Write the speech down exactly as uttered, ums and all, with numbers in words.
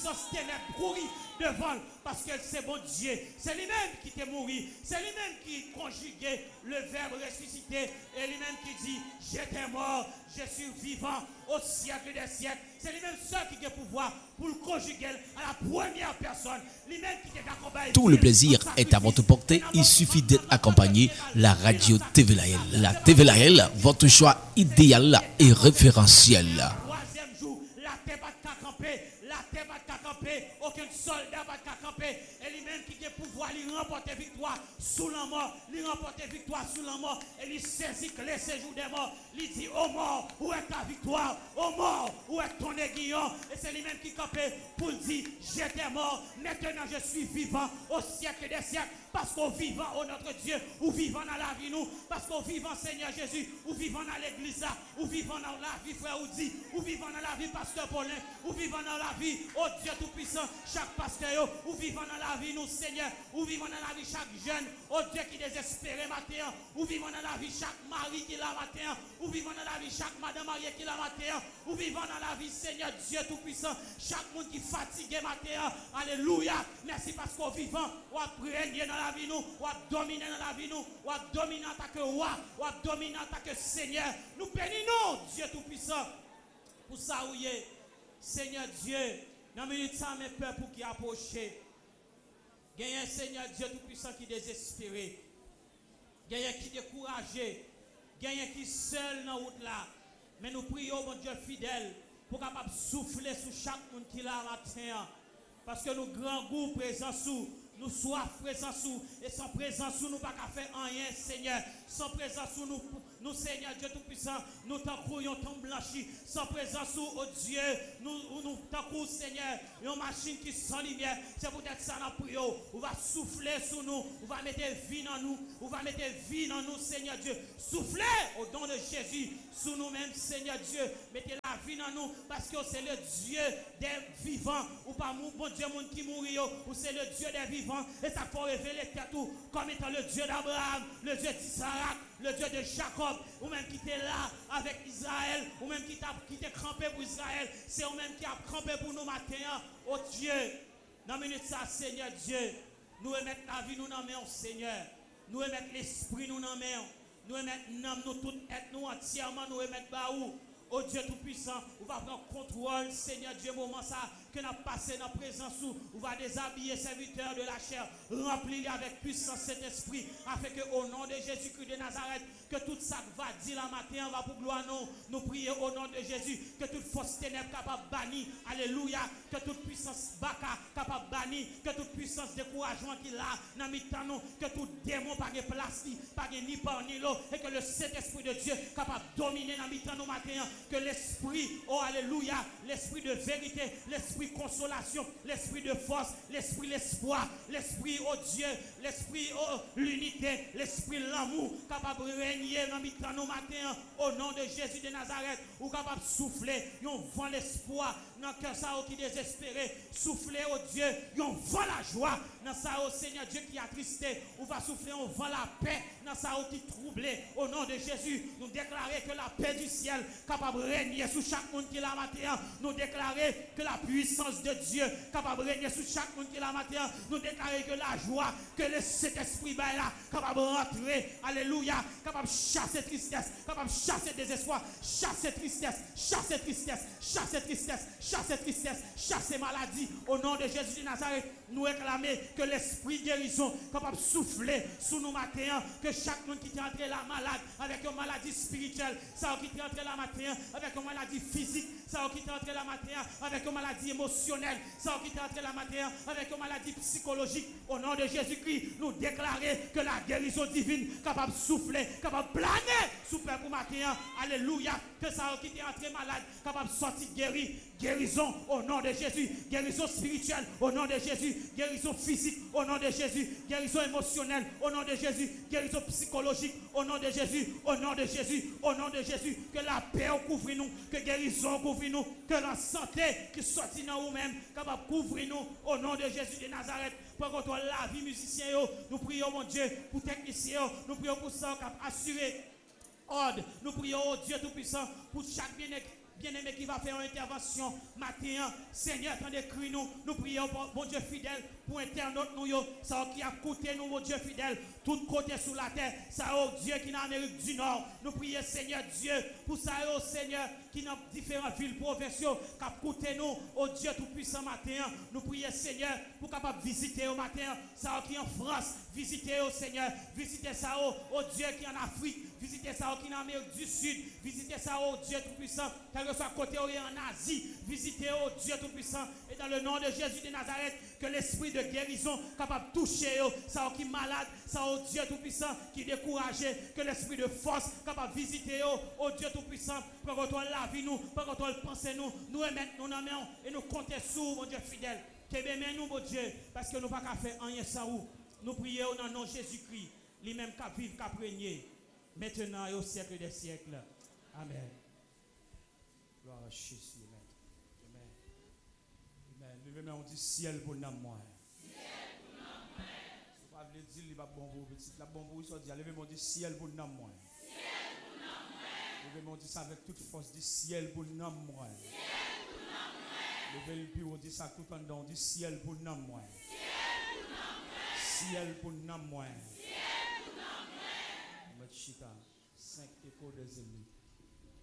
puissance ténèbres courir devant parce que c'est bon Dieu. C'est lui-même qui t'est mort. C'est lui-même qui conjuguait le verbe ressuscité et lui-même qui dit j'étais mort, je suis vivant au siècle des siècles. C'est lui-même seul qui a le pouvoir pour le conjuguer à la première personne. Lui-même qui t'est accompagné. Tout le plaisir est à votre portée. Il suffit d'être accompagné. La radio T V Lahel. La T V Lahel, votre choix idéal et référentiel. Troisième jour, la terre va te camper, la terre va te camper, aucun soldat va te camper. Et lui-même qui a le pouvoir, il remporter victoire sous la mort, il remporter victoire sous la mort, et il saisit les séjours des morts. Il dit, ô mort, où est ta victoire? Ô mort, où est ton aiguillon? Et c'est lui-même qui campait pour dire, j'étais mort, maintenant je suis vivant au siècle des siècles. Parce qu'au vivant, oh notre Dieu, ou vivant dans la vie, nous, parce qu'au vivant, Seigneur Jésus, ou vivant dans l'église, ou vivant dans la vie, frère Oudi, ou vivant dans la vie, pasteur Paulin, ou vivant dans la vie, oh Dieu Tout-Puissant, chaque pasteur, ou vivant dans la vie, nous, Seigneur, ou vivant dans la vie, chaque jeune, oh Dieu qui désespéré matin, ou vivant dans la vie, chaque mari qui l'a matin, ou vivant dans la vie, chaque madame mariée qui l'a matin, ou vivant dans la vie, Seigneur Dieu Tout-Puissant, chaque monde qui fatigué matin, alléluia, merci parce qu'au vivant, on a régné dans la vie, nous, on a dominé dans la vie, nous, on a dominé en tant que roi, on a dominé en tant que Seigneur, nous bénissons Dieu Tout-Puissant, pour ça, oui, Seigneur Dieu, dans la minute, ça, mes peuples qui approchent, il y a un Seigneur Dieu Tout-Puissant qui est désespéré, il y a un qui est découragé, il y a un qui est seul dans la route là, mais nous prions, mon Dieu fidèle, pour capable souffler sur chaque monde qui l'a matin, parce que nous grand goût présent sous, nous soif présent sous, et sans présence sous, nous pas qu'à faire rien, Seigneur, sans présence sous, nous, nous Seigneur Dieu Tout-Puissant, nous t'en croyons, t'en blanchi, sans présence sous, oh Dieu, nous, nous t'en croyons, Seigneur, une machine qui sans lumière, c'est peut-être ça nous prions, on va souffler sur nous, on va mettre vie dans nous, on va mettre vie dans nous, Seigneur Dieu, souffler au nom de Jésus, sous nous-mêmes, Seigneur Dieu, mettez la vie dans nous, parce que c'est le Dieu des vivants, ou pas mon Dieu, mon qui mourit, ou c'est le Dieu des vivants. Et ça faut révéler tout comme étant le Dieu d'Abraham, le Dieu d'Isaac, le Dieu de Jacob, ou même qui était là avec Israël, ou même qui t'a crampé pour Israël, c'est ou même qui a crampé pour nous matin. Oh Dieu, dans la minute ça, Seigneur Dieu, nous remettons la vie, nous n'en mettons, Seigneur. Nous remettons l'esprit, nous n'en mettons. Nous remettons nous tout être, nous entièrement, nous remettons Baou. Oh Dieu Tout-Puissant, on va prendre contrôle, Seigneur Dieu, moment ça, que nous avons passé dans la présence, on va déshabiller serviteurs de la chair, remplir avec puissance cet esprit, afin que au nom de Jésus-Christ de Nazareth, que tout ça va dire la matin, on va pour gloire nous, nous prier au nom de Jésus, que toute force ténèbre capable bannir, alléluia, que toute puissance baka capable bannir, que toute puissance découragement qui là, dans mi-temps nous, que tout démon pas de place, pas de ni par ni l'eau, et que le Saint-Esprit de Dieu capable dominer dans mi-temps nous matin, que l'esprit, oh alléluia, l'esprit de vérité, l'esprit consolation, l'esprit de force, l'esprit l'espoir, l'esprit oh Dieu, l'esprit oh l'unité, l'esprit l'amour, capable de régner dans mi-temps nos matins, au nom de Jésus de Nazareth, ou capable de souffler, yon vent l'espoir, dans cœur ça qui désespéré, souffler oh Dieu, yon vent la joie, dans ça oh Seigneur Dieu qui a attristé, ou va souffler, on vent la paix, dans ça oh qui troublé, au nom de Jésus, nous déclarer que la paix du ciel, capable de régner sur chaque monde qui l'a matin, nous déclarer que la puissance de Dieu capable de régner sur chaque monde qui l'a matin, nous déclarer que la joie, que le Saint-Esprit est là, capable de rentrer, alléluia, capable de chasser tristesse, capable de chasser désespoir, chasser tristesse, chasser tristesse, chasser tristesse, chasser tristesse, chasser maladie, au nom de Jésus de Nazareth, nous réclamer que l'esprit guérison capable de souffler sous nos matins, que chaque monde qui est entré là malade, avec une maladie spirituelle, ça qui est entré là matin, avec une maladie physique, ça qui est entré là matin, avec une maladie émotionnelle, ça qui est entré là matin, avec une maladie psychologique, au nom de Jésus-Christ, nous déclarer que la guérison divine capable de souffler, capable de planer sous peuple matin, alléluia, que ça qui est entré malade, capable de sortir guéri, guérison au nom de Jésus, guérison spirituelle au nom de Jésus, guérison physique au nom de Jésus, guérison émotionnelle au nom de Jésus, guérison psychologique au nom de Jésus, au nom de Jésus, au nom de Jésus, que la paix couvre nous, que guérison couvre nous, que la santé qui sortit dans nous-mêmes, capable de couvrir nous au nom de Jésus de Nazareth. Pour contre la vie musicien, nous prions mon Dieu pour technicien, nous prions pour ça, assurer ordre, nous prions au Dieu Tout-Puissant pour chaque bien bien-aimé qui va faire une intervention matin. Seigneur, attendez, crie nous. Nous prions, bon Dieu fidèle, pour internaute nous, ça qui a coûté nous, mon Dieu fidèle, tout côté sous la terre. Ça, oh Dieu, qui est en Amérique du Nord. Nous prions, Seigneur Dieu, pour ça, oh Seigneur, qui dans différentes villes provinciales, qui a coûté nous, oh Dieu tout-puissant matin. Nous prions, Seigneur, pour capable visiter au matin. Ça, qui est en France, visiter, oh Seigneur, visiter ça, oh, oh Dieu, qui est en Afrique, visiter ça, oh, qui est en Amérique du Sud, visiter ça, oh Dieu tout-puissant, quel que soit côté, oh, en Asie, visiter, oh Dieu tout-puissant, et dans le nom de Jésus de Nazareth, que l'esprit de guérison capable de toucher, oh, ça, oh, qui est malade, ça, oh Dieu tout-puissant, qui est découragé, que l'esprit de force capable de visiter, oh, oh Dieu tout-puissant, pour contrôler la vie, nous, pour contrôler penser nous, nous remettre nous en main et nous compter sur, mon Dieu fidèle, que bien nous, mon Dieu, parce que nous ne pouvons pas faire rien sans vous. Nous prions dans le nom de Jésus-Christ, lui-même qui vivre, qui régner, maintenant et au siècle des siècles. Amen. Gloire à Jésus. Amen. Amen. Levez-moi, on dit ciel pour nous. Ciel pour nous. Si vous voulez dire, il va bon vous, petit, la bon vous, il dit, levez-moi, on dit ciel pour nous. Ciel pour nous. Levez-moi, on dit ça avec toute force, dit ciel pour nous. Ciel pour nous. Levez-moi, on dit ça tout en dedans, on dit ciel pour nous. Ciel pour nous. Ciel pour nous. Ciel pour nous. Cinq échos des ennemis.